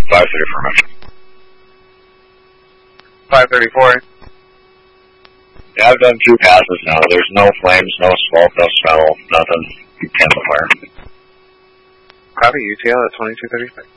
534. 534. Yeah, I've done 2 passes now. There's no flames, no smoke, no smell, nothing. Campfire. Copy UTL at 2236.